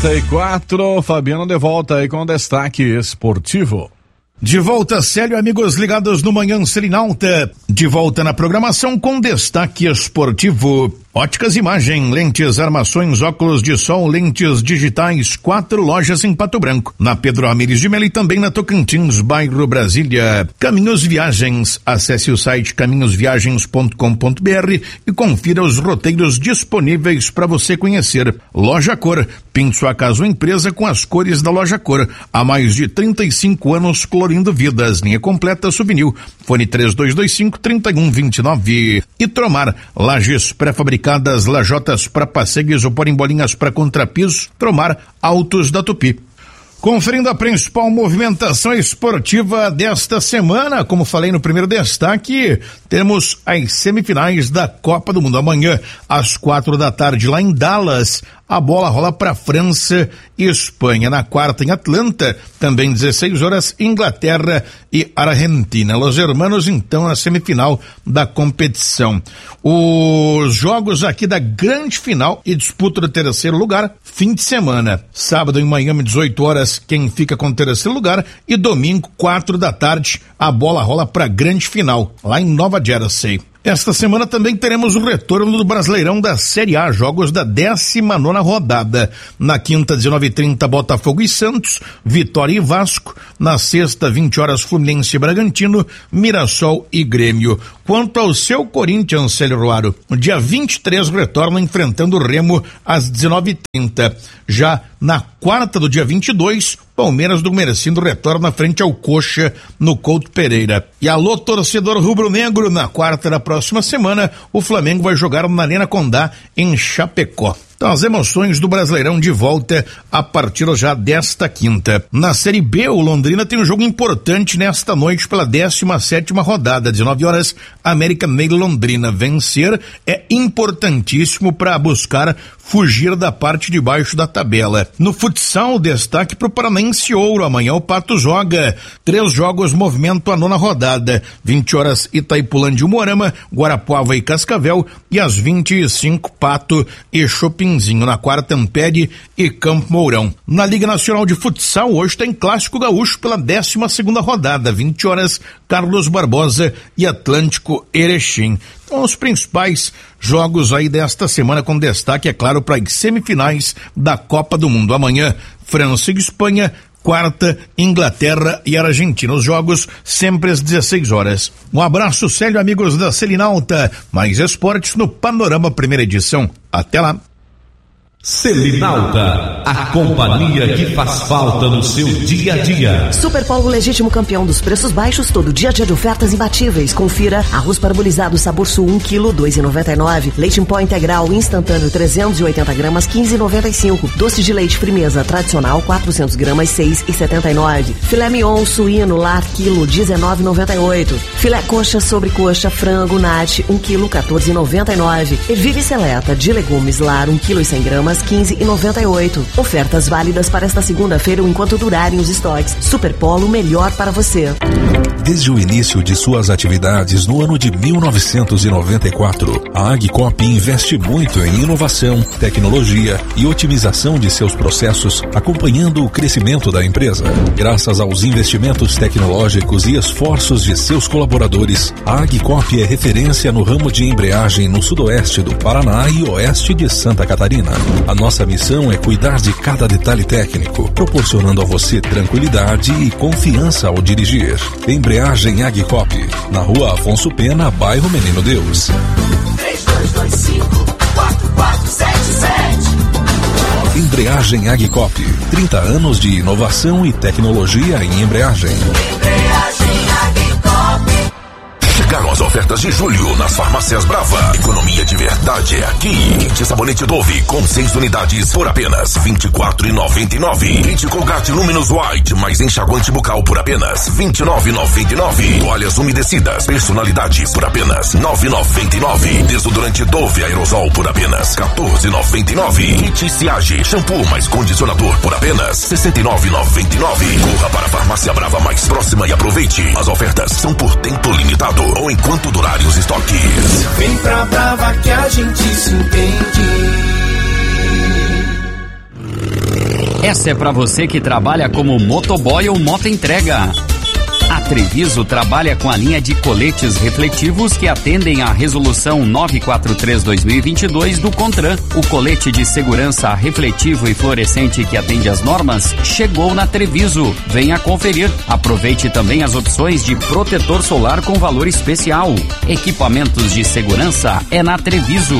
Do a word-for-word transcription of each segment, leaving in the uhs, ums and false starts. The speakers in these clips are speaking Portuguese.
quarenta e quatro, Fabiano de volta aí com destaque esportivo. De volta, Célio, amigos ligados no Manhã Selinalta. De volta na programação com destaque esportivo. Óticas Imagem, lentes, armações, óculos de sol, lentes digitais, quatro lojas em Pato Branco. Na Pedro Ramires de Melo e também na Tocantins, bairro Brasília. Caminhos Viagens, acesse o site caminhos viagens ponto com ponto b r e confira os roteiros disponíveis para você conhecer. Loja Cor, pinte sua casa ou empresa com as cores da Loja Cor. Há mais de trinta e cinco anos colorindo vidas. Linha completa Souvenir. Fone três dois dois cinco, três um dois nove. E Tromar, lajes pré-fabricadas, lajotas para passegues ou porem bolinhas para contrapiso. Tromar, Autos da Tupi. Conferindo a principal movimentação esportiva desta semana, como falei no primeiro destaque, temos as semifinais da Copa do Mundo. Amanhã, às quatro da tarde, lá em Dallas, a bola rola para França e Espanha. Na quarta, em Atlanta, também dezesseis horas, Inglaterra e Argentina. Los Hermanos, então, na semifinal da competição. Os jogos aqui da grande final e disputa do terceiro lugar, fim de semana. Sábado em Miami, dezoito horas, quem fica com o terceiro lugar, e domingo, quatro da tarde, a bola rola para grande final, lá em Nova Jersey. Esta semana também teremos o retorno do Brasileirão da Série A, jogos da décima nona rodada. Na quinta, dezenove e trinta, Botafogo e Santos, Vitória e Vasco. Na sexta, vinte horas, Fluminense e Bragantino, Mirassol e Grêmio. Quanto ao seu Corinthians, Célio Ruaro, no dia vinte e três retorna enfrentando o Remo às dezenove e trinta. Já na quarta do dia vinte e dois, Palmeiras do Merecindo retorna frente ao Coxa no Couto Pereira. E alô, torcedor rubro-negro, na quarta da próxima semana, o Flamengo vai jogar na Arena Condá em Chapecó. Então, as emoções do Brasileirão de volta a partir já desta quinta. Na Série B, o Londrina tem um jogo importante nesta noite pela décima sétima rodada, dezenove horas, América Mineiro Londrina. Vencer é importantíssimo para buscar fugir da parte de baixo da tabela. No futsal, destaque para o Paranaense Ouro. Amanhã o Pato joga. Três jogos movimento a nona rodada. vinte horas, Itaipulândia e Moarama, Guarapuava e Cascavel. E às vinte e cinco, Pato e Chopinzinho. Na quarta, Ampere e Campo Mourão. Na Liga Nacional de Futsal, hoje tem Clássico Gaúcho pela décima segunda rodada. vinte horas, Carlos Barbosa e Atlântico Erechim. Então, os principais jogos aí desta semana, com destaque, é claro, para as semifinais da Copa do Mundo. Amanhã, França e Espanha. Quarta, Inglaterra e Argentina. Os jogos sempre às dezesseis horas. Um abraço, Célio, amigos da Selinalta. Mais esportes no Panorama, primeira edição. Até lá. Selinalta, a companhia que faz falta no seu dia a dia. Super Polo, legítimo campeão dos preços baixos, todo dia a dia de ofertas imbatíveis. Confira: arroz parabolizado sabor sul um quilo, dois reais e noventa e nove centavos. Leite em pó integral instantâneo trezentos e oitenta gramas, quinze reais e noventa e cinco centavos. Doce de leite Frimeza tradicional quatrocentos gramas, seis reais e setenta e nove centavos. Filé mignon suíno lar quilo, dezenove reais e noventa e oito centavos. Filé coxa sobre coxa frango nat um quilo, quatorze reais e noventa e nove centavos. Ervilha seleta de legumes lar um quilo e cem gramas, quinze reais e noventa e oito centavos. Ofertas válidas para esta segunda-feira ou enquanto durarem os estoques. Super Polo, melhor para você. Desde o início de suas atividades no ano de mil novecentos e noventa e quatro, a Agcop investe muito em inovação, tecnologia e otimização de seus processos, acompanhando o crescimento da empresa. Graças aos investimentos tecnológicos e esforços de seus colaboradores, a Agcop é referência no ramo de embreagem no sudoeste do Paraná e oeste de Santa Catarina. A nossa missão é cuidar de cada detalhe técnico, proporcionando a você tranquilidade e confiança ao dirigir. Embreagem Agcop, na Rua Afonso Pena, bairro Menino Deus. três dois dois cinco, quatro quatro sete sete. Embreagem Agcop, trinta anos de inovação e tecnologia em embreagem. Embreagem Agcop. Chegaram as ofertas de julho nas farmácias Brava. Economia de verdade é aqui. Kit sabonete Dove com seis unidades por apenas vinte e quatro reais e noventa e nove centavos. Kit Colgate Luminous White mais enxaguante bucal por apenas vinte e nove reais e noventa e nove centavos. Toalhas umedecidas personalidade por apenas nove reais e noventa e nove centavos. Desodorante Dove Aerosol por apenas quatorze reais e noventa e nove centavos. Kit Siage shampoo mais condicionador por apenas sessenta e nove reais e noventa e nove centavos. Corra para a farmácia Brava mais próxima e aproveite. As ofertas são por tempo limitado ou enquanto durarem os estoques. Vem pra Brava que a gente se entende. Essa é para você que trabalha como motoboy ou motoentrega. A Treviso trabalha com a linha de coletes refletivos que atendem à resolução novecentos e quarenta e três barra dois mil e vinte e dois do CONTRAN. O colete de segurança refletivo e fluorescente que atende às normas chegou na Treviso. Venha conferir. Aproveite também as opções de protetor solar com valor especial. Equipamentos de segurança é na Treviso.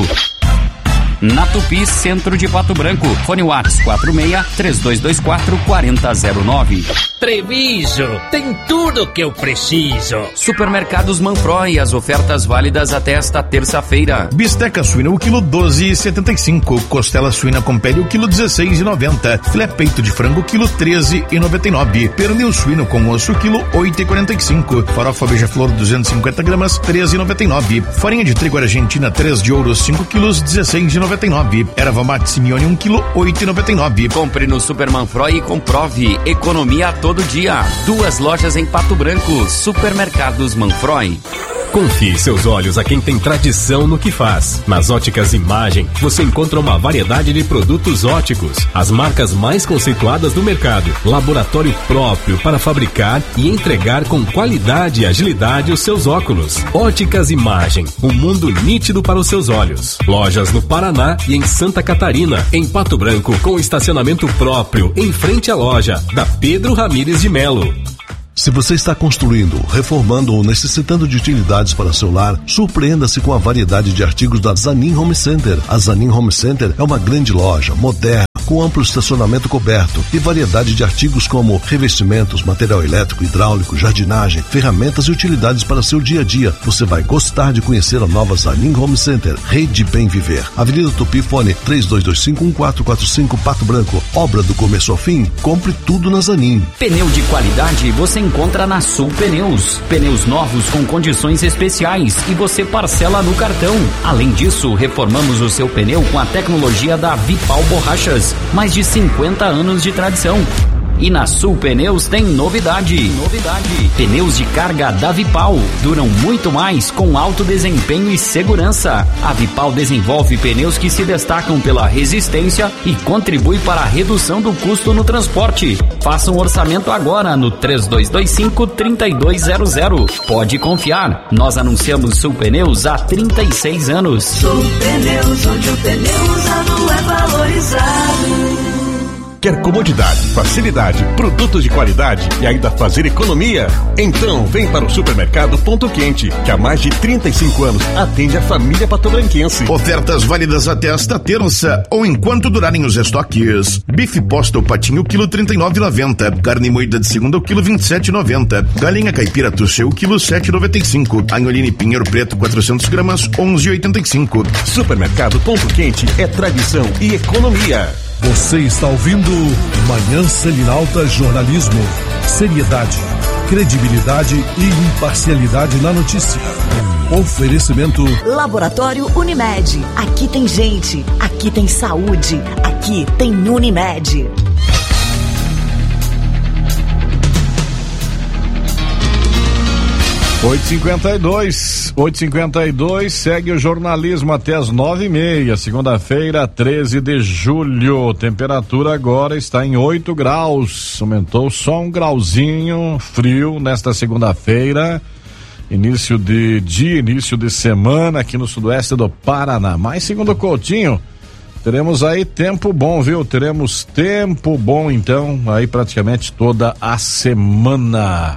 Na Tupi, centro de Pato Branco. Fone WhatsApp quatro seis, três dois dois quatro, quatro zero zero nove. Treviso, tem tudo que eu preciso. Supermercados Manfroy, as ofertas válidas até esta terça-feira. Bisteca suína o quilo doze e setenta e cinco, costela suína com pele o quilo dezesseis e noventa, filé peito de frango o quilo treze e noventa e nove, pernil suíno com osso o quilo oito e quarenta e cinco, farofa beija-flor duzentos e cinquenta gramas treze e noventa e nove, farinha de trigo argentina três de ouro cinco quilos dezesseis e noventa e nove, erva mate Simeone um quilo oito e noventa e nove. Compre no Super Manfroy e comprove economia a todo dia. Duas lojas em Pato Branco. Supermercados Manfroy. Confie seus olhos a quem tem tradição no que faz. Nas Óticas Imagem, você encontra uma variedade de produtos óticos, as marcas mais conceituadas do mercado, laboratório próprio para fabricar e entregar com qualidade e agilidade os seus óculos. Óticas Imagem, um mundo nítido para os seus olhos. Lojas no Paraná e em Santa Catarina, em Pato Branco, com estacionamento próprio em frente à loja da Pedro Ramires de Melo. Se você está construindo, reformando ou necessitando de utilidades para seu lar, surpreenda-se com a variedade de artigos da Zanin Home Center. A Zanin Home Center é uma grande loja, moderna, com amplo estacionamento coberto e variedade de artigos como revestimentos, material elétrico, hidráulico, jardinagem, ferramentas e utilidades para seu dia a dia. Você vai gostar de conhecer a nova Zanin Home Center, Rede Bem Viver. Avenida Tupi, fone três dois dois cinco, um quatro quatro cinco, Pato Branco. Obra do começo ao fim, compre tudo na Zanin. Pneu de qualidade você encontra na Sul Pneus. Pneus novos com condições especiais e você parcela no cartão. Além disso, reformamos o seu pneu com a tecnologia da Vipal Borrachas. Mais de cinquenta anos de tradição. E na Sul Pneus tem novidade. Novidade. Pneus de carga da Vipal duram muito mais com alto desempenho e segurança. A Vipal desenvolve pneus que se destacam pela resistência e contribui para a redução do custo no transporte. Faça um orçamento agora no três dois dois cinco, três dois zero zero. Pode confiar, nós anunciamos Sul Pneus há trinta e seis anos. Sul Pneus, onde o pneu usado é valorizado. Quer comodidade, facilidade, produtos de qualidade e ainda fazer economia? Então vem para o Supermercado Ponto Quente, que há mais de trinta e cinco anos atende a família patobranquense. Ofertas válidas até esta terça ou enquanto durarem os estoques. Bife posta o patinho o quilo trinta e nove e noventa, carne moída de segunda o quilo vinte e sete e noventa, galinha caipira tuxê o quilo sete e noventa e cinco, anholine pinheiro preto quatrocentos gramas onze e oitenta e cinco. Supermercado Ponto Quente é tradição e economia. Você está ouvindo Manhã Selinalta Jornalismo. Seriedade, credibilidade e imparcialidade na notícia. Oferecimento Laboratório Unimed. Aqui tem gente, aqui tem saúde, aqui tem Unimed. oito e cinquenta e dois, oito e cinquenta e dois, segue o jornalismo até as nove e meia, segunda-feira, treze de julho. Temperatura agora está em oito graus, aumentou só um grauzinho, frio nesta segunda-feira, início de dia, início de semana aqui no sudoeste do Paraná. Mas segundo o Coutinho, teremos aí tempo bom, viu? Teremos tempo bom então, aí praticamente toda a semana.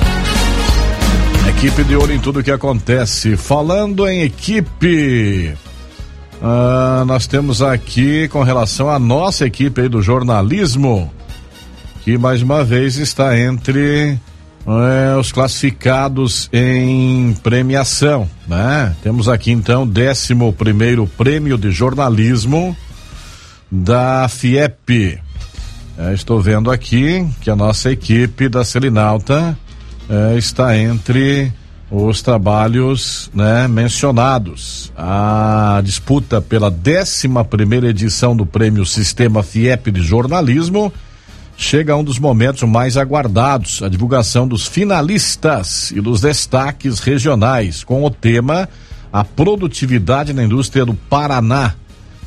Equipe de olho em tudo que acontece. Falando em equipe, ah, nós temos aqui com relação à nossa equipe aí do jornalismo, que mais uma vez está entre eh, os classificados em premiação, né? Temos aqui então o décimo primeiro prêmio de jornalismo da FIEP. Eh, estou vendo aqui que a nossa equipe da Selinalta É, está entre os trabalhos, né, mencionados. A disputa pela décima primeira edição do prêmio Sistema FIEP de Jornalismo chega a um dos momentos mais aguardados, a divulgação dos finalistas e dos destaques regionais, com o tema A Produtividade na Indústria do Paraná.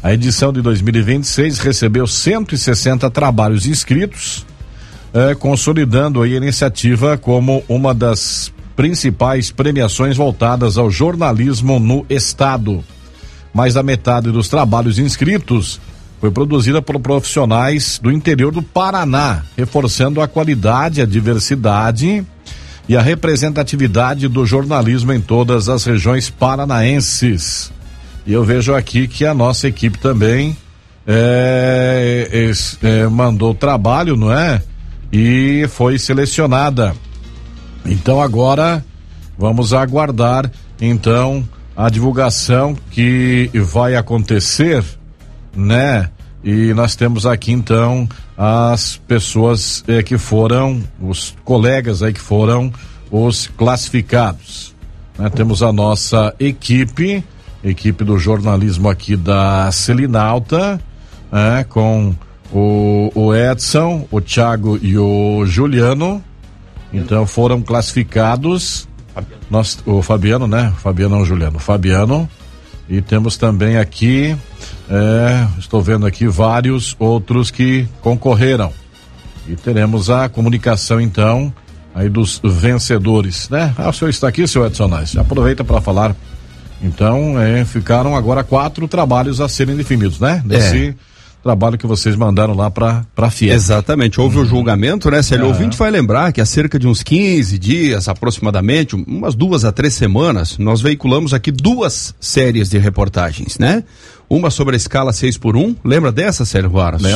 A edição de dois mil e vinte e seis recebeu cento e sessenta trabalhos inscritos, eh, consolidando a iniciativa como uma das principais premiações voltadas ao jornalismo no estado. Mais da metade dos trabalhos inscritos foi produzida por profissionais do interior do Paraná, reforçando a qualidade, a diversidade e a representatividade do jornalismo em todas as regiões paranaenses. E eu vejo aqui que a nossa equipe também é, é, é, mandou trabalho, não é? E foi selecionada. Então agora vamos aguardar então a divulgação que vai acontecer, né? E nós temos aqui então as pessoas eh, que foram, os colegas aí que foram os classificados, né? Temos a nossa equipe, equipe do jornalismo aqui da Selinalta, né? Com o, o Edson, o Thiago e o Juliano. Então foram classificados, nós, o Fabiano, né? Fabiano não, Juliano, Fabiano. E temos também aqui, é, estou vendo aqui vários outros que concorreram. E teremos a comunicação então aí dos vencedores, né? Ah, o senhor está aqui, senhor Edson Nais. Aproveita para falar. Então, é, ficaram agora quatro trabalhos a serem definidos, né? Desse é. trabalho que vocês mandaram lá para para a Fiesp. Exatamente, houve uhum. o julgamento, né? Se ele é. ouvinte vai lembrar que há cerca de uns quinze dias, aproximadamente, umas duas a três semanas, nós veiculamos aqui duas séries de reportagens, né? Uma sobre a escala seis por um, lembra dessa, Célio Varas?